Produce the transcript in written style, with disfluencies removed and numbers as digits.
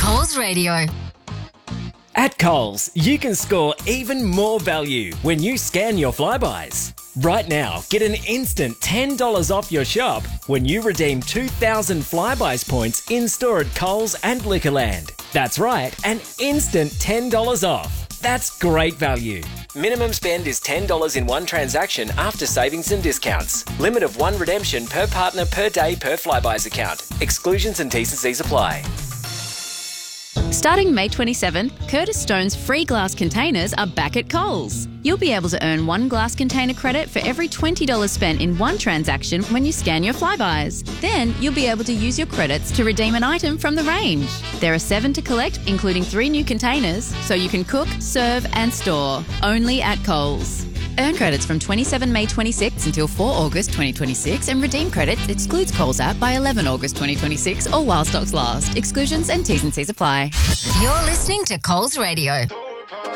Coles Radio. At Coles, you can score even more value when you scan your Flybuys. Right now, get an instant $10 off your shop when you redeem 2,000 Flybuys points in-store at Coles and Liquorland. That's right, an instant $10 off. That's great value. Minimum spend is $10 in one transaction after savings and discounts. Limit of one redemption per partner per day per Flybuys account. Exclusions and T's and C's apply. Starting May 27th, Curtis Stone's free glass containers are back at Coles. You'll be able to earn one glass container credit for every $20 spent in one transaction when you scan your Flybuys. Then you'll be able to use your credits to redeem an item from the range. There are 7 to collect, including 3 new containers, so you can cook, serve and store. Only at Coles. Earn credits from 27 May 26 until 4 August 2026 and redeem credits excludes Coles app by 11 August 2026 or while stocks last. Exclusions and T's and C's apply. You're listening to Coles Radio.